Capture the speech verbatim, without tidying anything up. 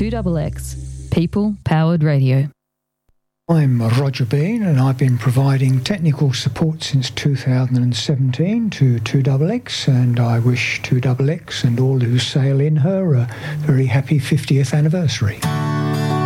two X X, People Powered Radio. I'm Roger Bean, and I've been providing technical support since two thousand seventeen to two X X, and I wish two X X and all who sail in her a very happy fiftieth anniversary.